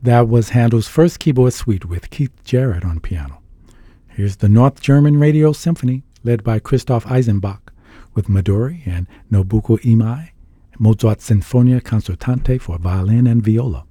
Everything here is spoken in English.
That was Handel's first keyboard suite with Keith Jarrett on piano. Here's the North German Radio Symphony, led by Christoph Eisenbach, with Midori and Nobuko Imai, Mozart's Sinfonia Concertante for violin and viola.